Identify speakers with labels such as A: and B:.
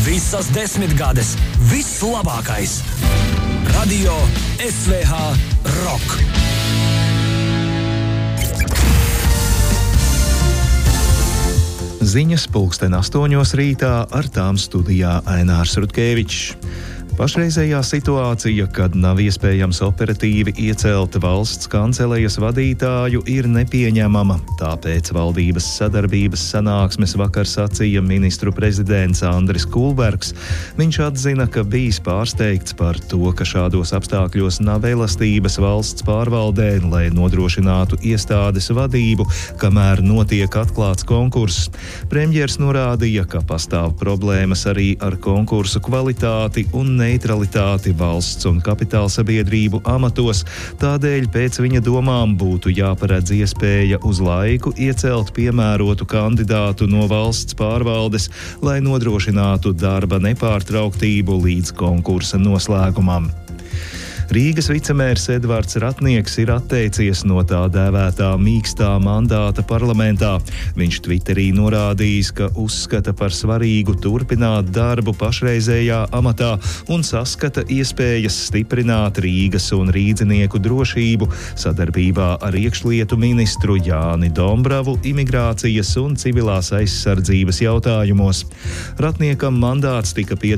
A: Visas 10 gades, viss labākais. Radio SVH Rock.
B: Ziņas 8:00 rītā, ar tām studijā Ainārs Rutkevičs. Pašreizējā situācija, kad nav iespējams operatīvi iecelt valsts kancelejas vadītāju, ir nepieņemama. Tāpēc valdības sadarbības sanāksmes vakar sacīja ministru prezidents Andris Kulbergs. Viņš atzina, ka bijis pārsteigts par to, ka šādos apstākļos nav elastības valsts pārvaldē, lai nodrošinātu iestādes vadību, kamēr notiek atklāts konkurss. Premjers norādīja, ka pastāv problēmas arī ar konkursu kvalitāti un neutralitāti valsts un kapitāla sabiedrību amatos, tādēļ pēc viņa domām būtu jāparedz iespēja uz laiku iecelt piemērotu kandidātu no valsts pārvaldes, lai nodrošinātu darba nepārtrauktību līdz konkursa noslēgumam. Rīgas vicemērs Edvards Ratnieks ir atteicies no tā dēvētā mīkstā mandāta parlamentā. Viņš Twitterī norādījis, ka uzskata par svarīgu turpināt darbu pašreizējā amatā un saskata iespējas stiprināt Rīgas un rīdzinieku drošību sadarbībā ar iekšlietu ministru Jāni Dombravu imigrācijas un civilās aizsardzības jautājumos. Ratniekam mandāts tika